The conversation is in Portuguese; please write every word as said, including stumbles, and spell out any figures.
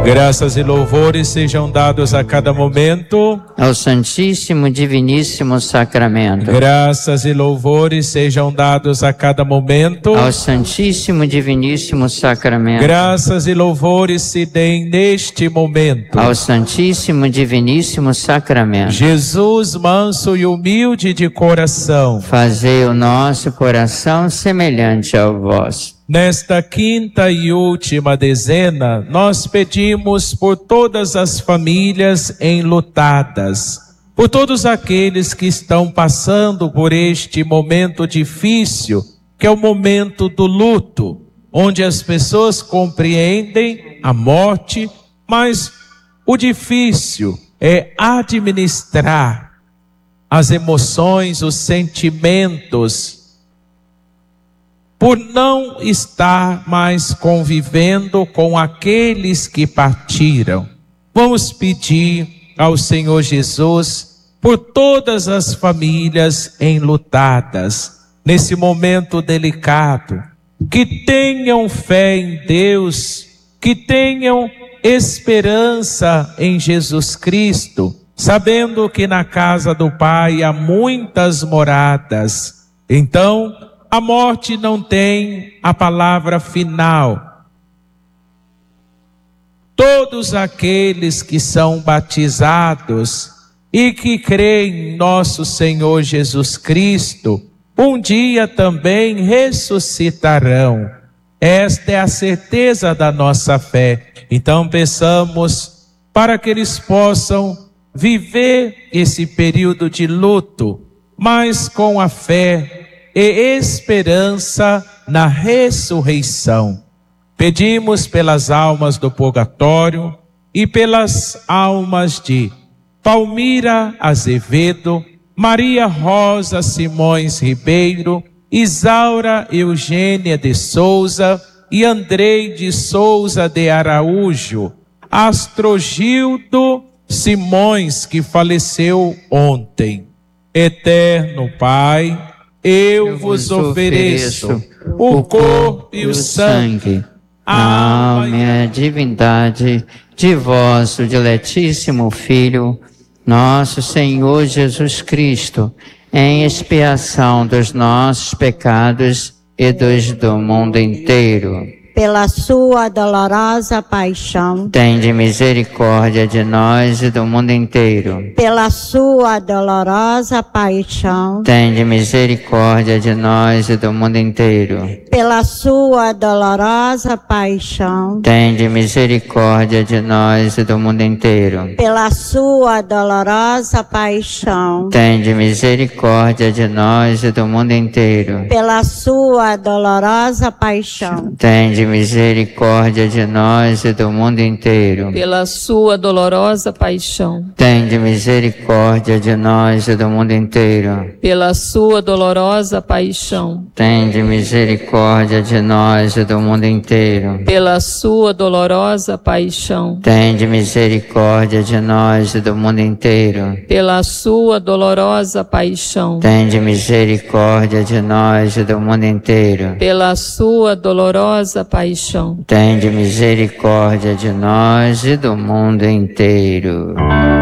Graças e louvores sejam dados a cada momento ao Santíssimo Diviníssimo Sacramento. Graças e louvores sejam dados a cada momento ao Santíssimo Diviníssimo Sacramento. Graças e louvores se deem neste momento ao Santíssimo Diviníssimo Sacramento. Jesus, manso e humilde de coração, fazei o nosso coração semelhante ao vosso. Nesta quinta e última dezena, nós pedimos por todas as famílias enlutadas, por todos aqueles que estão passando por este momento difícil, que é o momento do luto, onde as pessoas compreendem a morte, mas o difícil é administrar as emoções, os sentimentos, por não estar mais convivendo com aqueles que partiram. Vamos pedir ao Senhor Jesus por todas as famílias enlutadas, nesse momento delicado, que tenham fé em Deus, que tenham esperança em Jesus Cristo, sabendo que na casa do Pai há muitas moradas. Então, a morte não tem a palavra final. Todos aqueles que são batizados e que creem em nosso Senhor Jesus Cristo, um dia também ressuscitarão. Esta é a certeza da nossa fé. Então peçamos para que eles possam viver esse período de luto, mas com a fé e esperança na ressurreição. Pedimos pelas almas do purgatório e pelas almas de Palmira Azevedo, Maria Rosa Simões Ribeiro, Isaura Eugênia de Souza e Andrei de Souza de Araújo, Astrogildo Simões, que faleceu ontem. Eterno Pai, eu vos ofereço o corpo e o sangue, a alma e a divindade de vosso diletíssimo Filho, nosso Senhor Jesus Cristo, em expiação dos nossos pecados e dos do mundo inteiro. Pela sua dolorosa paixão, tende misericórdia de nós e do mundo inteiro. Pela sua dolorosa paixão, tende misericórdia de nós e do mundo inteiro. Pela sua dolorosa paixão, tende misericórdia de nós e do mundo inteiro. Pela sua dolorosa paixão, tende misericórdia de nós e do mundo inteiro. Pela sua dolorosa paixão, tende misericórdia de nós e do mundo inteiro. Pela sua dolorosa paixão, tende misericórdia de nós e do mundo inteiro. Pela sua dolorosa paixão, tende misericórdia de nós e do mundo inteiro. Pela sua dolorosa paixão, tende misericórdia de nós e do mundo inteiro. Pela sua dolorosa paixão, tende misericórdia de nós e do mundo inteiro. Pela sua dolorosa paixão, tende misericórdia de nós e do mundo inteiro.